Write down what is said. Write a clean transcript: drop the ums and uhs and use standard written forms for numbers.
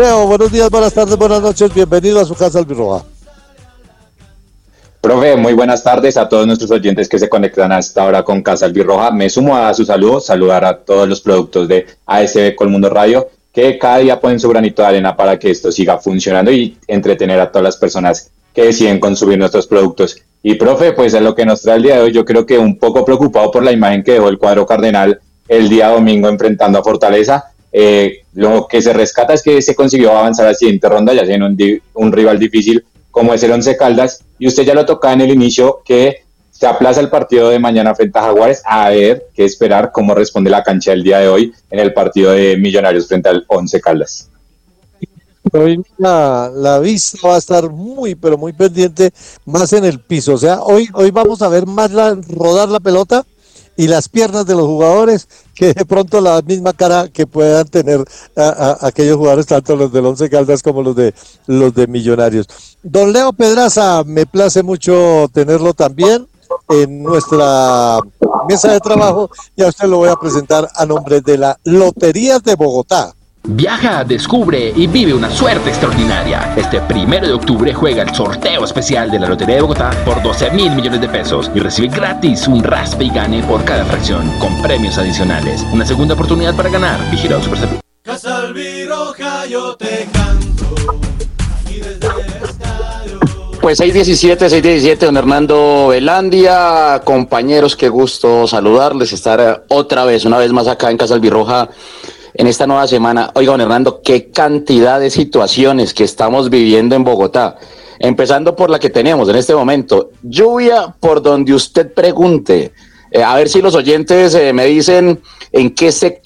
Buenos días, buenas tardes, buenas noches, bienvenido a su casa Albirroja. Profe, muy buenas tardes a todos nuestros oyentes que se conectan hasta ahora con Casa Albirroja. Me sumo a su saludo, saludar a todos los productos de ASB Colmundo Radio, que cada día ponen su granito de arena para que esto siga funcionando y entretener a todas las personas que deciden consumir nuestros productos. Y profe, pues es lo que nos trae el día de hoy. Yo creo que un poco preocupado por la imagen que dejó el cuadro cardenal el día domingo enfrentando a Fortaleza. Lo que se rescata es que se consiguió avanzar a la siguiente ronda, ya sea en un rival difícil como es el Once Caldas, y usted ya lo tocaba en el inicio, que se aplaza el partido de mañana frente a Jaguares, a ver qué esperar, cómo responde la cancha el día de hoy en el partido de Millonarios frente al Once Caldas. Hoy la vista va a estar muy, pero muy pendiente, más en el piso. O sea, hoy vamos a ver más rodar la pelota y las piernas de los jugadores que de pronto la misma cara que puedan tener aquellos jugadores, tanto los del Once Caldas como los de Millonarios. Don Leo Pedraza, me place mucho tenerlo también en nuestra mesa de trabajo, y a usted lo voy a presentar a nombre de la Loterías de Bogotá. Viaja, descubre y vive una suerte extraordinaria. Este 1 de octubre juega el sorteo especial de la Lotería de Bogotá por 12.000 millones de pesos y recibe gratis un raspe y gane por cada fracción, con premios adicionales. Una segunda oportunidad para ganar. Vigilado Superservicio. Casa Albirroja, yo te canto aquí desde el estadio. Pues 6:17, don Hernando Velandia, compañeros, qué gusto saludarles, estar una vez más acá en Casa Albirroja en esta nueva semana. Oiga, don Hernando, qué cantidad de situaciones que estamos viviendo en Bogotá, empezando por la que tenemos en este momento, lluvia por donde usted pregunte. A ver si los oyentes me dicen en qué sector